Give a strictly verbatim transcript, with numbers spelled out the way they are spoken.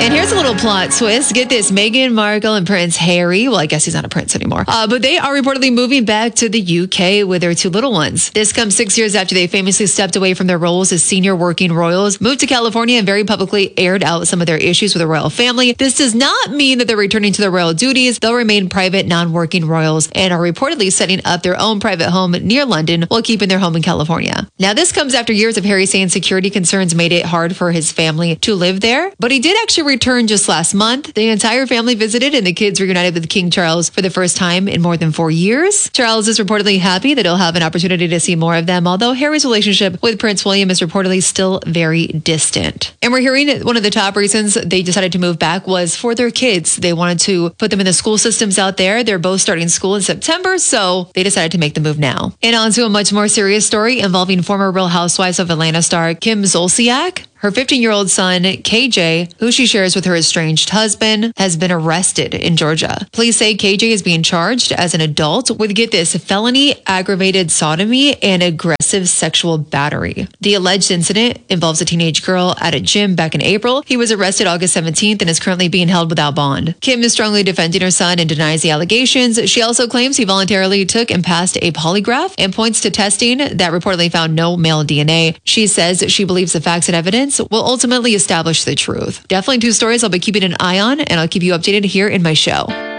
And here's a little plot twist. Get this, Meghan Markle and Prince Harry, well, I guess he's not a prince anymore, uh, but they are reportedly moving back to the U K with their two little ones. This comes six years after they famously stepped away from their roles as senior working royals, moved to California, and very publicly aired out some of their issues with the royal family. This does not mean that they're returning to their royal duties. They'll remain private, non-working royals and are reportedly setting up their own private home near London while keeping their home in California. Now, this comes after years of Harry saying security concerns made it hard for his family to live there, but he did actually return just last month. The entire family visited and the kids reunited with King Charles for the first time in more than four years. Charles is reportedly happy that he'll have an opportunity to see more of them, although Harry's relationship with Prince William is reportedly still very distant. And we're hearing one of the top reasons they decided to move back was for their kids. They wanted to put them in the school systems out there. They're both starting school in September, so they decided to make the move now. And on to a much more serious story involving former Real Housewives of Atlanta star Kim Zolciak. Her fifteen-year-old son, K J, who she shares with her estranged husband, has been arrested in Georgia. Police say K J is being charged as an adult with, get this, felony aggravated sodomy and aggressive sexual battery. The alleged incident involves a teenage girl at a gym back in April. He was arrested August seventeenth and is currently being held without bond. Kim is strongly defending her son and denies the allegations. She also claims he voluntarily took and passed a polygraph and points to testing that reportedly found no male D N A. She says she believes the facts and evidence will ultimately establish the truth. Definitely two stories I'll be keeping an eye on, and I'll keep you updated here in my show.